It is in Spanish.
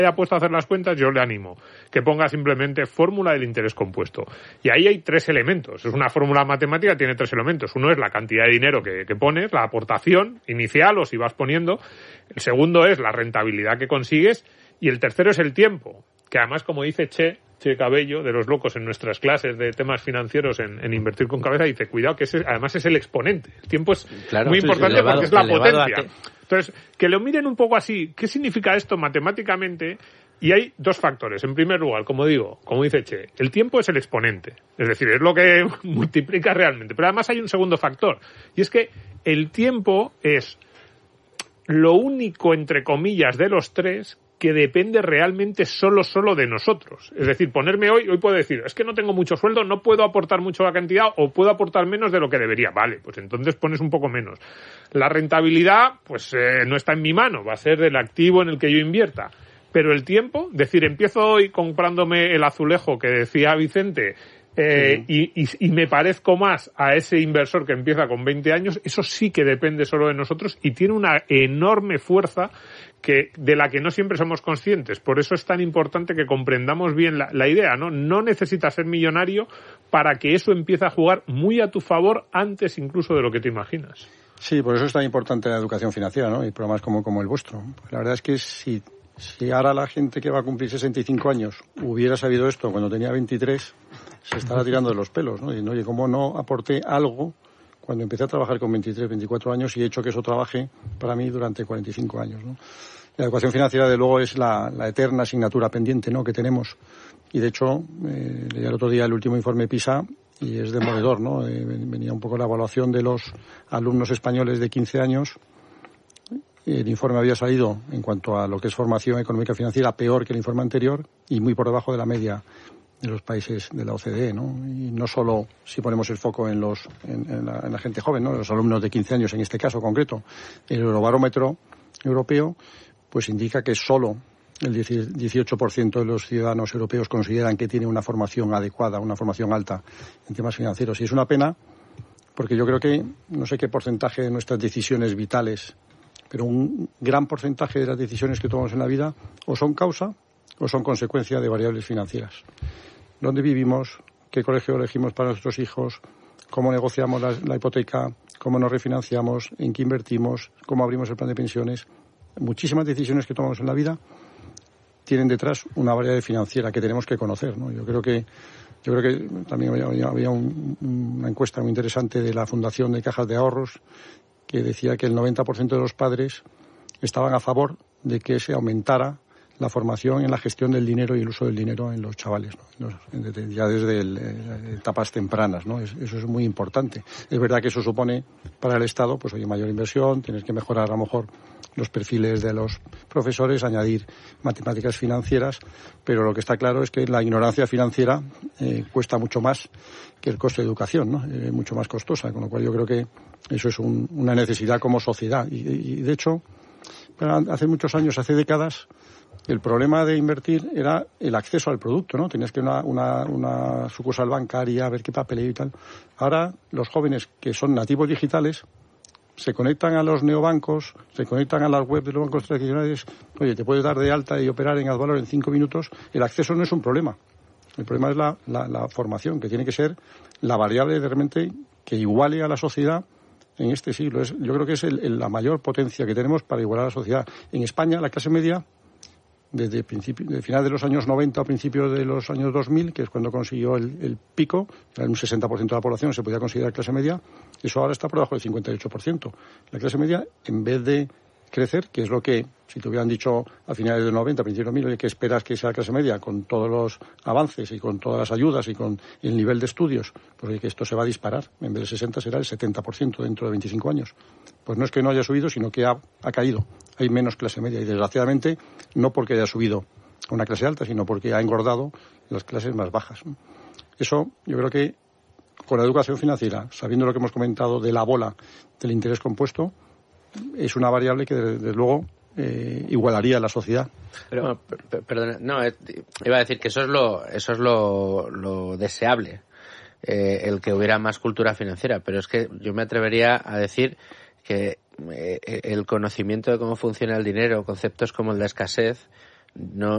haya puesto a hacer las cuentas, yo le animo que ponga simplemente fórmula del interés compuesto. Y ahí hay 3 elementos. Es una fórmula matemática, tiene 3 elementos. Uno es la cantidad de dinero que pones, la aportación inicial o si vas poniendo. El segundo es la rentabilidad que consigues. Y el tercero es el tiempo, que además, como dice Che Cabello, de los locos en nuestras clases de temas financieros en Invertir con Cabeza, dice, cuidado, que además es el exponente. El tiempo es muy importante porque es la potencia. Entonces, que lo miren un poco así. ¿Qué significa esto matemáticamente? Y hay 2 factores. En primer lugar, como dice Che, el tiempo es el exponente. Es decir, es lo que multiplica realmente. Pero además hay un segundo factor. Y es que el tiempo es lo único, entre comillas, de los 3 que depende realmente solo de nosotros. Es decir, ponerme hoy puedo decir, es que no tengo mucho sueldo, no puedo aportar mucho la cantidad o puedo aportar menos de lo que debería. Vale, pues entonces pones un poco menos. La rentabilidad, pues no está en mi mano, va a ser del activo en el que yo invierta. Pero el tiempo, decir, empiezo hoy comprándome el azulejo que decía Vicente, y me parezco más a ese inversor que empieza con 20 años, eso sí que depende solo de nosotros y tiene una enorme fuerza de la que no siempre somos conscientes. Por eso es tan importante que comprendamos bien la idea, ¿no? No necesitas ser millonario para que eso empiece a jugar muy a tu favor antes incluso de lo que te imaginas. Sí, por eso es tan importante la educación financiera, ¿no? Y programas como el vuestro. La verdad es que si ahora la gente que va a cumplir 65 años hubiera sabido esto cuando tenía 23, se estará tirando de los pelos, ¿no? Y, oye, ¿cómo no aporté algo cuando empecé a trabajar con 23, 24 años y he hecho que eso trabaje para mí durante 45 años, ¿no? La educación financiera, de luego, es la eterna asignatura pendiente, ¿no?, que tenemos. Y, de hecho, leí el otro día el último informe PISA y es demoledor, ¿no? Venía un poco la evaluación de los alumnos españoles de 15 años. El informe había salido, en cuanto a lo que es formación económica financiera, peor que el informe anterior y muy por debajo de la media de los países de la OCDE, ¿no? Y no solo si ponemos el foco en la gente joven, ¿no?, los alumnos de 15 años en este caso concreto. El Eurobarómetro europeo pues indica que solo el 18% de los ciudadanos europeos consideran que tienen una formación adecuada, una formación alta en temas financieros. Y es una pena porque yo creo que, no sé qué porcentaje de nuestras decisiones vitales, pero un gran porcentaje de las decisiones que tomamos en la vida o son causa o son consecuencia de variables financieras. ¿Dónde vivimos? ¿Qué colegio elegimos para nuestros hijos? ¿Cómo negociamos la hipoteca? ¿Cómo nos refinanciamos? ¿En qué invertimos? ¿Cómo abrimos el plan de pensiones? Muchísimas decisiones que tomamos en la vida tienen detrás una variable financiera que tenemos que conocer, ¿no? Yo creo que también había una encuesta muy interesante de la Fundación de Cajas de Ahorros que decía que el 90% de los padres estaban a favor de que se aumentara la formación en la gestión del dinero y el uso del dinero en los chavales, ¿no? Ya desde etapas tempranas, ¿no? Eso es muy importante. Es verdad que eso supone para el Estado, pues oye, mayor inversión, tienes que mejorar a lo mejor los perfiles de los profesores, añadir matemáticas financieras, pero lo que está claro es que la ignorancia financiera cuesta mucho más que el coste de educación, ¿no? Mucho más costosa, con lo cual yo creo que eso es una necesidad como sociedad. Y de hecho, hace muchos años, hace décadas, el problema de invertir era el acceso al producto, ¿no? Tenías que ir a una sucursal bancaria, a ver qué papeleo y tal. Ahora, los jóvenes que son nativos digitales se conectan a los neobancos, se conectan a las webs de los bancos tradicionales. Oye, te puedes dar de alta y operar en Advalor en 5 minutos. El acceso no es un problema. El problema es la formación, que tiene que ser la variable de realmente que iguale a la sociedad en este siglo. Yo creo que es la mayor potencia que tenemos para igualar a la sociedad. En España, la clase media, desde final de los años 90 a principios de los años 2000, que es cuando consiguió el pico, era un 60% de la población se podía considerar clase media, eso ahora está por debajo del 58%. La clase media, en vez de crecer, que es lo que, si te hubieran dicho a finales del 90, a principios del 2000, oye, ¿qué esperas que sea la clase media con todos los avances y con todas las ayudas y con el nivel de estudios? Pues oye, que esto se va a disparar. En vez del 60 será el 70% dentro de 25 años. Pues no es que no haya subido, sino que ha caído. Hay menos clase media y, desgraciadamente, no porque haya subido a una clase alta, sino porque ha engordado las clases más bajas, ¿no? Eso, yo creo que con la educación financiera, sabiendo lo que hemos comentado de la bola del interés compuesto, es una variable que, desde luego, igualaría a la sociedad. Pero, perdona, iba a decir que eso es lo deseable, el que hubiera más cultura financiera, pero es que yo me atrevería a decir que el conocimiento de cómo funciona el dinero, conceptos como el de escasez, no